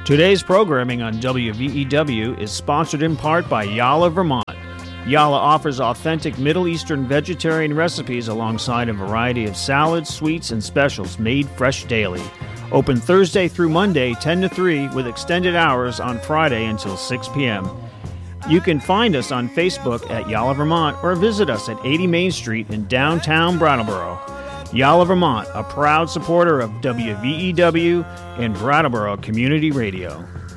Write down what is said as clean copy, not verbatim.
Today's programming on WVEW is sponsored in part by Yala, Vermont. Yala offers authentic Middle Eastern vegetarian recipes alongside a variety of salads, sweets, and specials made fresh daily. Open Thursday through Monday, 10 to 3, with extended hours on Friday until 6 p.m. You can find us on Facebook at Yala, Vermont, or visit us at 80 Main Street in downtown Brattleboro. Yala, Vermont, a proud supporter of WVEW and Brattleboro Community Radio.